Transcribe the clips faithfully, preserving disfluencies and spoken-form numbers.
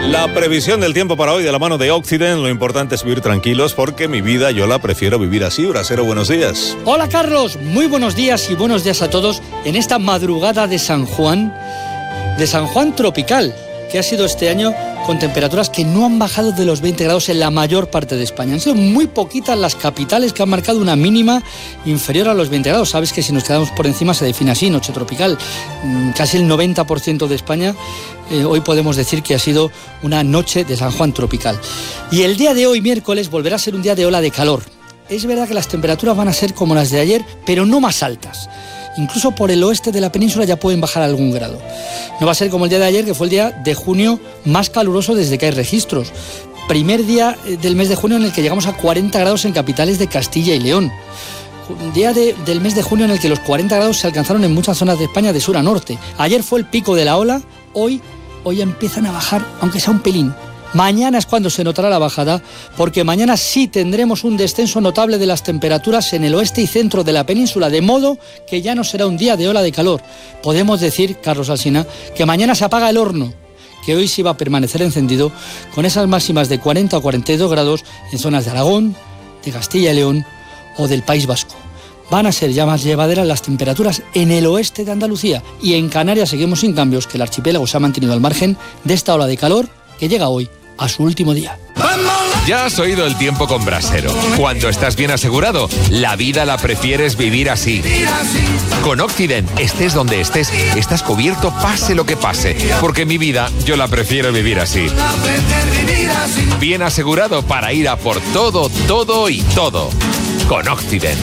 La previsión del tiempo para hoy de la mano de Occident. Lo importante es vivir tranquilos porque mi vida yo la prefiero vivir así. Brasero, buenos días. Hola Carlos, muy buenos días y buenos días a todos en esta madrugada de San Juan, de San Juan tropical, que ha sido este año con temperaturas que no han bajado de los veinte grados en la mayor parte de España. Han sido muy poquitas las capitales que han marcado una mínima inferior a los veinte grados. Sabes que si nos quedamos por encima se define así, noche tropical. Casi el noventa por ciento de España eh, hoy podemos decir que ha sido una noche de San Juan tropical. Y el día de hoy, miércoles, volverá a ser un día de ola de calor. Es verdad que las temperaturas van a ser como las de ayer, pero no más altas. Incluso por el oeste de la península ya pueden bajar algún grado. No va a ser como el día de ayer, que fue el día de junio más caluroso desde que hay registros. Primer día del mes de junio en el que llegamos a cuarenta grados en capitales de Castilla y León. Día de, del mes de junio en el que los cuarenta grados se alcanzaron en muchas zonas de España de sur a norte. Ayer fue el pico de la ola, hoy, hoy empiezan a bajar, aunque sea un pelín. Mañana es cuando se notará la bajada, porque mañana sí tendremos un descenso notable de las temperaturas en el oeste y centro de la península, de modo que ya no será un día de ola de calor. Podemos decir, Carlos Alsina, que mañana se apaga el horno, que hoy sí va a permanecer encendido, con esas máximas de cuarenta o cuarenta y dos grados en zonas de Aragón, de Castilla y León o del País Vasco. Van a ser ya más llevaderas las temperaturas en el oeste de Andalucía, y en Canarias seguimos sin cambios, que el archipiélago se ha mantenido al margen de esta ola de calor que llega hoy a su último día. Ya has oído el tiempo con Brasero. Cuando estás bien asegurado, la vida la prefieres vivir así. Con Occident, estés donde estés, estás cubierto pase lo que pase, porque mi vida yo la prefiero vivir así. Bien asegurado para ir a por todo, todo y todo. Con Occident.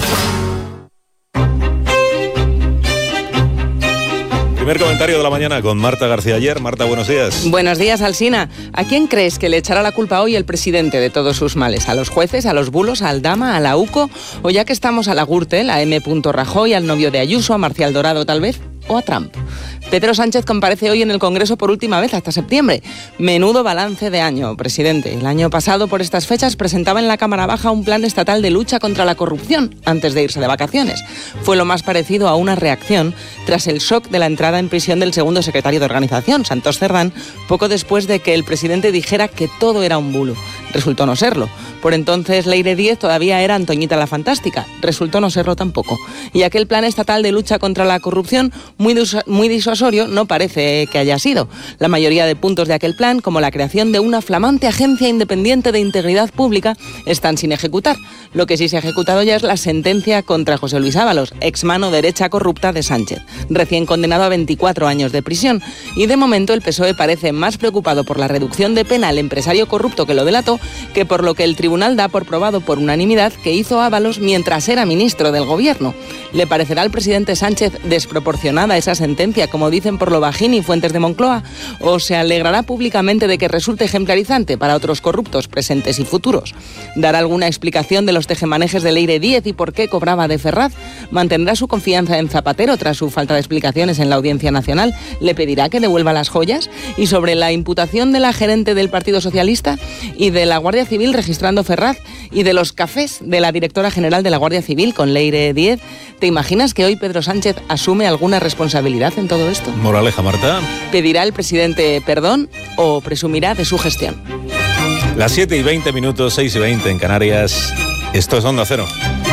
Primer comentario de la mañana con Marta García Ayer. Marta, buenos días. Buenos días, Alsina. ¿A quién crees que le echará la culpa hoy el presidente de todos sus males? ¿A los jueces, a los bulos, a Aldama, a la UCO? ¿O ya que estamos a la Gürtel, a M. Rajoy, al novio de Ayuso, a Marcial Dorado tal vez? ¿O a Trump? Pedro Sánchez comparece hoy en el Congreso por última vez hasta septiembre. Menudo balance de año, presidente. El año pasado, por estas fechas, presentaba en la Cámara Baja un plan estatal de lucha contra la corrupción antes de irse de vacaciones. Fue lo más parecido a una reacción tras el shock de la entrada en prisión del segundo secretario de organización, Santos Cerdán, poco después de que el presidente dijera que todo era un bulo. Resultó no serlo. Por entonces, Leire Díez todavía era Antoñita la Fantástica. Resultó no serlo tampoco. Y aquel plan estatal de lucha contra la corrupción, muy, dis- muy disuasorio, no parece que haya sido. La mayoría de puntos de aquel plan, como la creación de una flamante agencia independiente de integridad pública, están sin ejecutar. Lo que sí se ha ejecutado ya es la sentencia contra José Luis Ábalos, ex mano derecha corrupta de Sánchez, recién condenado a veinticuatro años de prisión. Y de momento el P S O E parece más preocupado por la reducción de pena al empresario corrupto que lo delató, que por lo que el tribunal da por probado por unanimidad que hizo Ábalos mientras era ministro del gobierno. ¿Le parecerá al presidente Sánchez desproporcionada esa sentencia, como dicen por lo bajín y fuentes de Moncloa? ¿O se alegrará públicamente de que resulte ejemplarizante para otros corruptos presentes y futuros? ¿Dará alguna explicación de los tejemanejes de Leire Díez y por qué cobraba de Ferraz? ¿Mantendrá su confianza en Zapatero tras su falta de explicaciones en la Audiencia Nacional? ¿Le pedirá que devuelva las joyas? ¿Y sobre la imputación de la gerente del Partido Socialista y de la Guardia Civil registrando Ferraz y de los cafés de la directora general de la Guardia Civil con Leire Díez? ¿Te imaginas que hoy Pedro Sánchez asume alguna responsabilidad en todo esto? Moraleja, Marta. ¿Pedirá el presidente perdón o presumirá de su gestión? Las siete y veinte minutos, seis y veinte en Canarias. Esto es Onda Cero.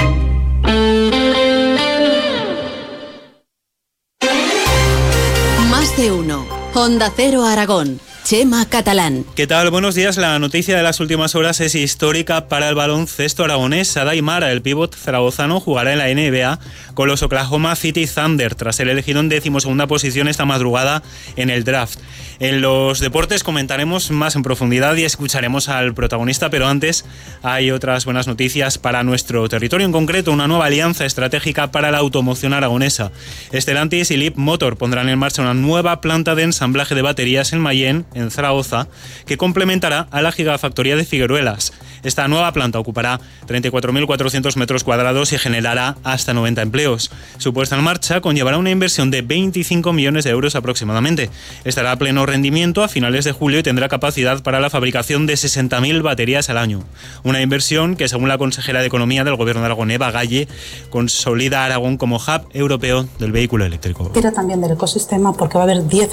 Más de uno. Onda Cero Aragón. Chema Catalán. ¿Qué tal? Buenos días. La noticia de las últimas horas es histórica para el baloncesto aragonés. Sadai Mara, el pívot zaragozano, jugará en la N B A con los Oklahoma City Thunder tras ser elegido en decimosegunda posición esta madrugada en el draft. En los deportes comentaremos más en profundidad y escucharemos al protagonista, pero antes hay otras buenas noticias para nuestro territorio, en concreto una nueva alianza estratégica para la automoción aragonesa. Stellantis y Leap Motor pondrán en marcha una nueva planta de ensamblaje de baterías en Mayén, en Zaragoza, que complementará a la gigafactoría de Figueruelas. Esta nueva planta ocupará treinta y cuatro mil cuatrocientos metros cuadrados y generará hasta noventa empleos. Su puesta en marcha conllevará una inversión de veinticinco millones de euros aproximadamente. Estará a pleno rendimiento a finales de julio y tendrá capacidad para la fabricación de sesenta mil baterías al año. Una inversión que, según la consejera de Economía del Gobierno de Aragón, Eva Galle, consolida a Aragón como hub europeo del vehículo eléctrico. Pero también del ecosistema, porque va a haber diez